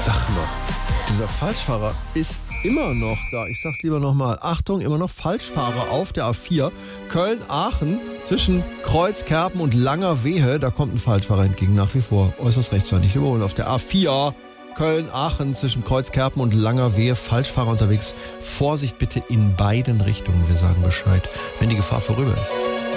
Sag mal, dieser Falschfahrer ist immer noch da. Ich sag's lieber nochmal. Achtung, immer noch Falschfahrer auf der A4. Köln-Aachen zwischen Kreuzkerpen und Langerwehe. Da kommt ein Falschfahrer entgegen, nach wie vor. Äußerst rechtsfeindlich überholen. Auf der A4 Köln-Aachen zwischen Kreuzkerpen und Langerwehe. Falschfahrer unterwegs. Vorsicht bitte in beiden Richtungen. Wir sagen Bescheid, wenn die Gefahr vorüber ist.